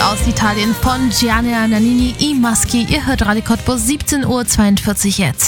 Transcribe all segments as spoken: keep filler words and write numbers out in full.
aus Italien von Gianna Nannini, I Maschi. Ihr hört Radio Cottbus, siebzehn Uhr zweiundvierzig jetzt.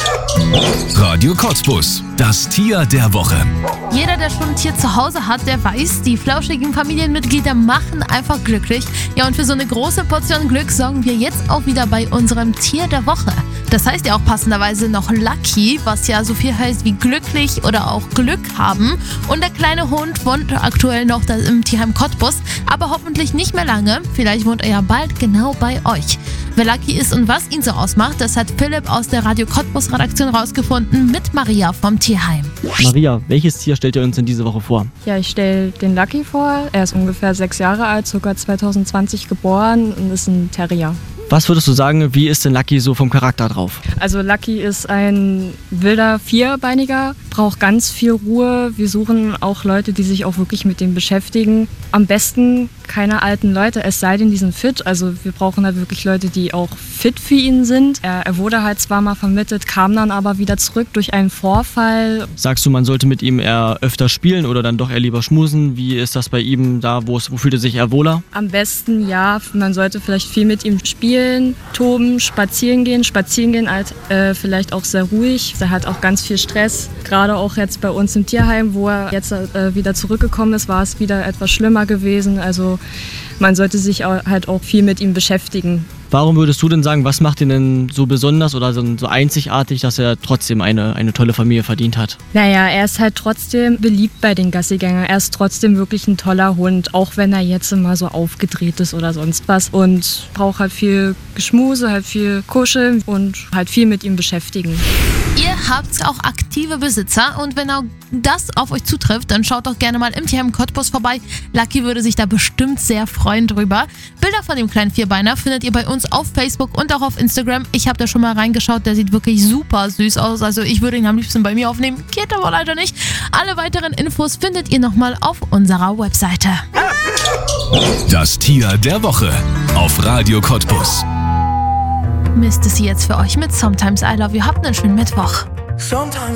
Radio Cottbus, das Tier der Woche. Jeder, der schon ein Tier zu Hause hat, der weiß, die flauschigen Familienmitglieder machen einfach glücklich. Ja, und für so eine große Portion Glück sorgen wir jetzt auch wieder bei unserem Tier der Woche. Das heißt ja auch passenderweise noch Lucky, was ja so viel heißt wie glücklich oder auch Glück haben. Und der kleine Hund wohnt aktuell noch da im Tierheim Cottbus, aber hoffentlich nicht mehr lange. Vielleicht wohnt er ja bald genau bei euch. Wer Lucky ist und was ihn so ausmacht, das hat Philipp aus der Radio Cottbus Redaktion rausgefunden mit Maria vom Tierheim. Maria, welches Tier stellt ihr uns in diese Woche vor? Ja, ich stelle den Lucky vor. Er ist ungefähr sechs Jahre alt, ca. zwanzig zwanzig geboren und ist ein Terrier. Was würdest du sagen, wie ist denn Lucky so vom Charakter drauf? Also Lucky ist ein wilder Vierbeiniger, braucht ganz viel Ruhe. Wir suchen auch Leute, die sich auch wirklich mit dem beschäftigen. Am besten keine alten Leute, es sei denn, die sind fit. Also wir brauchen halt wirklich Leute, die auch fit für ihn sind. Er, er wurde halt zwar mal vermittelt, kam dann aber wieder zurück durch einen Vorfall. Sagst du, man sollte mit ihm eher öfter spielen oder dann doch eher lieber schmusen? Wie ist das bei ihm da? Wo, wo fühlt er sich eher wohler? Am besten ja, man sollte vielleicht viel mit ihm spielen, toben, spazieren gehen. Spazieren gehen halt äh, vielleicht auch sehr ruhig. Er hat auch ganz viel Stress. Gerade auch jetzt bei uns im Tierheim, wo er jetzt äh, wieder zurückgekommen ist, war es wieder etwas schlimmer gewesen. Also man sollte sich auch, halt auch viel mit ihm beschäftigen. Warum würdest du denn sagen, was macht ihn denn so besonders oder so, so einzigartig, dass er trotzdem eine, eine tolle Familie verdient hat? Naja, er ist halt trotzdem beliebt bei den Gassigängern. Er ist trotzdem wirklich ein toller Hund, auch wenn er jetzt immer so aufgedreht ist oder sonst was. Und braucht halt viel Geschmuse, halt viel Kuscheln und halt viel mit ihm beschäftigen. Ihr habt auch aktive Besitzer und wenn auch das auf euch zutrifft, dann schaut doch gerne mal im Tierheim Cottbus vorbei. Lucky würde sich da bestimmt sehr freuen drüber. Bilder von dem kleinen Vierbeiner findet ihr bei uns auf Facebook und auch auf Instagram. Ich habe da schon mal reingeschaut, der sieht wirklich super süß aus. Also ich würde ihn am liebsten bei mir aufnehmen, geht aber leider nicht. Alle weiteren Infos findet ihr nochmal auf unserer Webseite. Das Tier der Woche auf Radio Cottbus. Misst es jetzt für euch mit Sometimes I Love You. Habt einen schönen Mittwoch. Sometimes